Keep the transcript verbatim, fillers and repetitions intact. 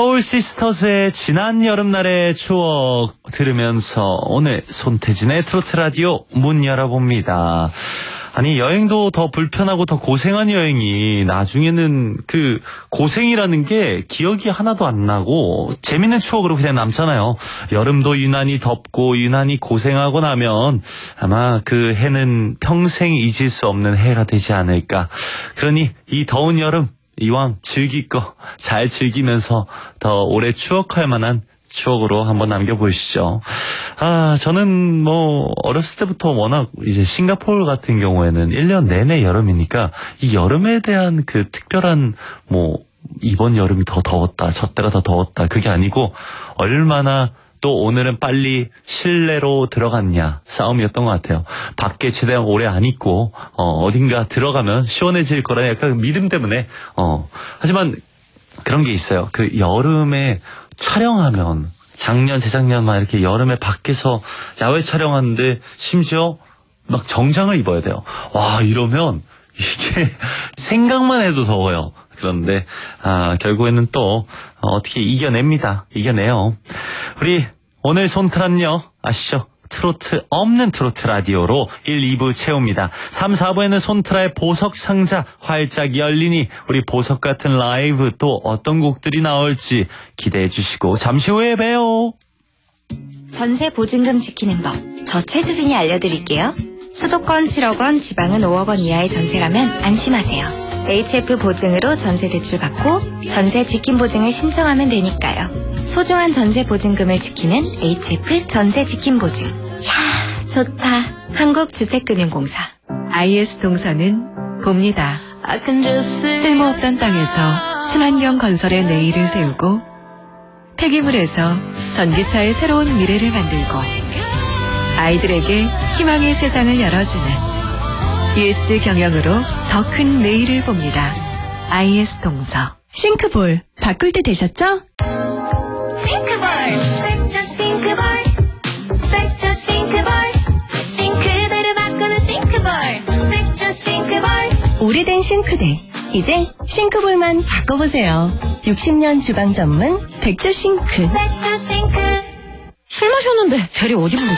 소울시스터즈의 지난 여름날의 추억 들으면서 오늘 손태진의 트로트 라디오 문 열어봅니다. 아니, 여행도 더 불편하고 더 고생한 여행이 나중에는 그 고생이라는 게 기억이 하나도 안 나고 재밌는 추억으로 그냥 남잖아요. 여름도 유난히 덥고 유난히 고생하고 나면 아마 그 해는 평생 잊을 수 없는 해가 되지 않을까. 그러니 이 더운 여름 이왕 즐길 거 잘 즐기면서 더 오래 추억할 만한 추억으로 한번 남겨보시죠. 아, 저는 뭐 어렸을 때부터 워낙 이제 싱가포르 같은 경우에는 일 년 내내 여름이니까 이 여름에 대한 그 특별한 뭐 이번 여름이 더 더웠다, 저 때가 더 더웠다, 그게 아니고 얼마나 또 오늘은 빨리 실내로 들어갔냐 싸움이었던 것 같아요. 밖에 최대한 오래 안 있고 어, 어딘가 들어가면 시원해질 거라는 약간 믿음 때문에 어 하지만 그런 게 있어요. 그 여름에 촬영하면 작년 재작년 막 이렇게 여름에 밖에서 야외 촬영하는데 심지어 막 정장을 입어야 돼요. 와, 이러면 이게 생각만 해도 더워요. 그런데 아, 결국에는 또 어떻게 이겨냅니다. 이겨내요. 우리 오늘 손트란요 아시죠? 트로트 없는 트로트 라디오로 일, 이 부 채웁니다. 삼, 사 부에는 손트라의 보석 상자 활짝 열리니 우리 보석 같은 라이브 또 어떤 곡들이 나올지 기대해 주시고 잠시 후에 봬요. 전세 보증금 지키는 법, 저 최수빈이 알려드릴게요. 수도권 칠억 원, 지방은 오억 원 이하의 전세라면 안심하세요. 에이치에프 보증으로 전세 대출 받고 전세 지킴 보증을 신청하면 되니까요. 소중한 전세 보증금을 지키는 에이치에프 전세 지킴 보증. 이야, 좋다. 한국주택금융공사. 아이에스 동서는 봅니다. 쓸모없던 땅에서 친환경 건설의 내일을 세우고 폐기물에서 전기차의 새로운 미래를 만들고 아이들에게 희망의 세상을 열어주는 이에스지 경영으로 더 큰 내일을 봅니다. 아이에스 동서. 싱크볼 바꿀 때 되셨죠? 싱크볼, 세차 싱크볼, 세차 싱크볼, 싱크대를 바꾸는 싱크볼, 세차 싱크볼. 오래된 싱크대 이제 싱크볼만 바꿔보세요. 육십 년 주방 전문 백조 싱크. 세차 싱크. 술 마셨는데 대리 어디 부르지?